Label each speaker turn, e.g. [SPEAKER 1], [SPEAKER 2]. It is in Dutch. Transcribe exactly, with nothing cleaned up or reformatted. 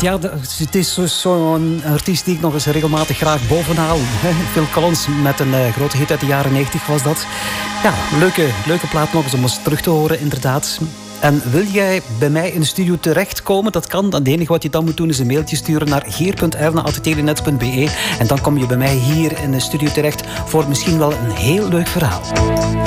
[SPEAKER 1] Ja, het is zo'n artiest die ik nog eens regelmatig graag bovenhaal. Phil Collins met een uh, grote hit uit de jaren negentig was dat. Ja, leuke, leuke plaat nog eens om eens terug te horen, inderdaad. En wil jij bij mij in de studio terechtkomen? Dat kan. Het enige wat je dan moet doen is een mailtje sturen naar geer punt erne apenstaartje telenet punt be. En dan kom je bij mij hier in de studio terecht voor misschien wel een heel leuk verhaal.